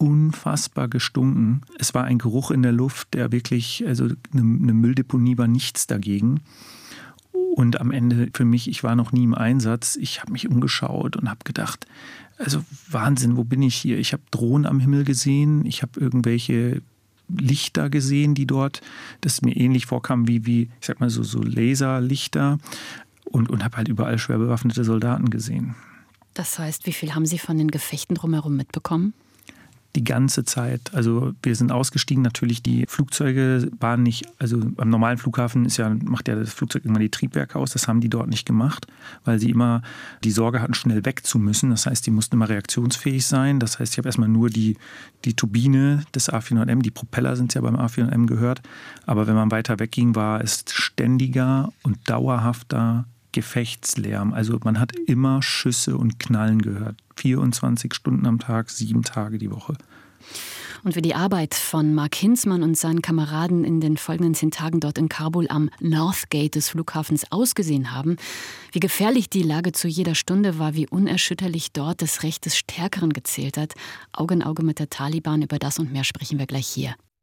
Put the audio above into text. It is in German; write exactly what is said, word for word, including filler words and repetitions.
unfassbar gestunken. Es war ein Geruch in der Luft, der wirklich, also eine, eine Mülldeponie war nichts dagegen. Und am Ende für mich, ich war noch nie im Einsatz, ich habe mich umgeschaut und habe gedacht, also Wahnsinn, wo bin ich hier? Ich habe Drohnen am Himmel gesehen, ich habe irgendwelche Lichter gesehen, die dort, das mir ähnlich vorkam wie, wie ich sag mal so, so Laserlichter und, und habe halt überall schwer bewaffnete Soldaten gesehen. Das heißt, wie viel haben Sie von den Gefechten drumherum mitbekommen? Die ganze Zeit. Also wir sind ausgestiegen. Natürlich, die Flugzeuge waren nicht, also am normalen Flughafen ist ja, macht ja das Flugzeug immer die Triebwerke aus. Das haben die dort nicht gemacht, weil sie immer die Sorge hatten, schnell weg zu müssen. Das heißt, die mussten immer reaktionsfähig sein. Das heißt, ich habe erstmal nur die, die Turbine des A vierhundert M, die Propeller sind ja beim A vierhundert M gehört. Aber wenn man weiter wegging, war es ständiger und dauerhafter Gefechtslärm. Also man hat immer Schüsse und Knallen gehört. vierundzwanzig Stunden am Tag, sieben Tage die Woche. Und wie die Arbeit von Mark Hinzmann und seinen Kameraden in den folgenden zehn Tagen dort in Kabul am Northgate des Flughafens ausgesehen haben, wie gefährlich die Lage zu jeder Stunde war, wie unerschütterlich dort das Recht des Stärkeren gezählt hat. Auge in Auge mit der Taliban, über das und mehr sprechen wir gleich hier